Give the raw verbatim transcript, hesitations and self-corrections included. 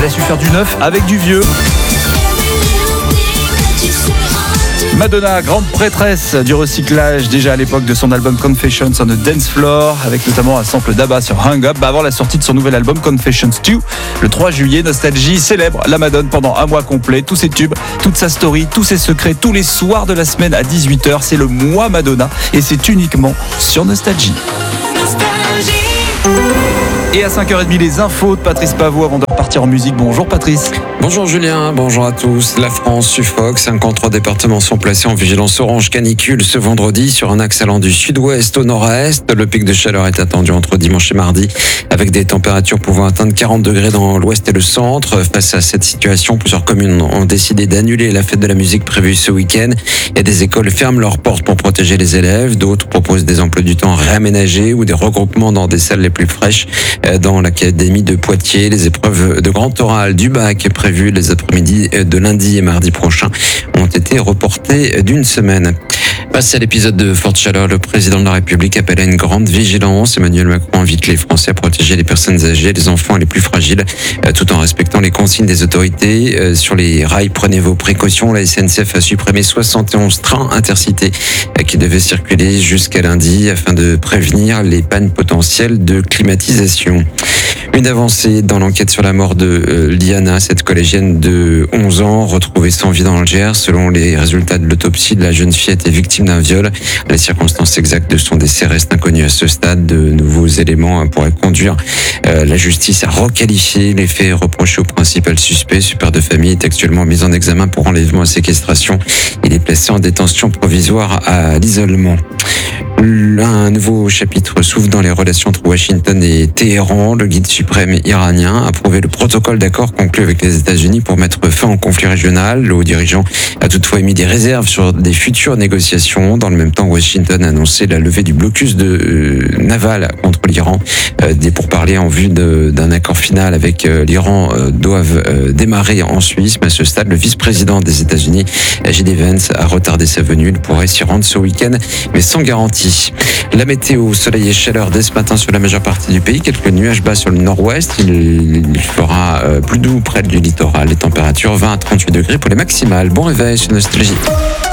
a su faire du neuf avec du vieux. Madonna, grande prêtresse du recyclage, déjà à l'époque de son album Confessions on a Dance Floor, avec notamment un sample d'Abba sur Hang Up, bah avant la sortie de son nouvel album Confessions deux, le trois juillet. Nostalgie célèbre la Madone pendant un mois complet, tous ses tubes, toute sa story, tous ses secrets, tous les soirs de la semaine à dix-huit heures, c'est le mois Madonna et c'est uniquement sur Nostalgie. Et à cinq heures trente, les infos de Patrice Pavot avant de repartir en musique. Bonjour Patrice. Bonjour Julien, bonjour à tous. La France suffoque, cinquante-trois départements sont placés en vigilance orange canicule ce vendredi sur un axe allant du sud-ouest au nord-est. Le pic de chaleur est attendu entre dimanche et mardi avec des températures pouvant atteindre quarante degrés dans l'ouest et le centre. Face à cette situation, plusieurs communes ont décidé d'annuler la fête de la musique prévue ce week-end et des écoles ferment leurs portes pour protéger les élèves. D'autres proposent des emplois du temps réaménagés ou des regroupements dans des salles les plus fraîches. Dans l'académie de Poitiers, les épreuves de grand oral du bac prévues les après-midi de lundi et mardi prochain ont été reportées d'une semaine. Passé à l'épisode de forte chaleur, le président de la République appelle à une grande vigilance. Emmanuel Macron invite les Français à protéger les personnes âgées, les enfants et les plus fragiles, tout en respectant les consignes des autorités. Sur les rails, prenez vos précautions. La S N C F a supprimé soixante et onze trains intercités qui devaient circuler jusqu'à lundi afin de prévenir les pannes potentielles de climatisation. Une avancée dans l'enquête sur la mort de euh, Liana, cette collégienne de onze ans retrouvée sans vie dans le Gers. Selon les résultats de l'autopsie, la jeune fille a été victime d'un viol. Les circonstances exactes de son décès restent inconnues à ce stade. De nouveaux éléments pourraient conduire euh, la justice à requalifier les faits reprochés au principal suspect. Ce père de famille est actuellement mis en examen pour enlèvement et séquestration. Il est placé en détention provisoire à l'isolement. Un nouveau chapitre s'ouvre dans les relations entre Washington et Téhéran. Le guide suprême iranien a approuvé le protocole d'accord conclu avec les États-Unis pour mettre fin au conflit régional. Le haut dirigeant a toutefois émis des réserves sur des futures négociations. Dans le même temps, Washington a annoncé la levée du blocus de, euh, naval contre l'Iran. Euh, des pourparlers en vue de, d'un accord final avec euh, l'Iran euh, doivent euh, démarrer en Suisse. Mais à ce stade, le vice-président des États-Unis, J D Vance, a retardé sa venue. Il pourrait s'y rendre ce week-end, mais sans garantie. La météo, soleil et chaleur dès ce matin sur la majeure partie du pays. Quelques nuages bas sur le nord-ouest. Il, il fera euh, plus doux près du littoral. Les températures vingt à trente-huit degrés pour les maximales. Bon réveil sur Nostalgie.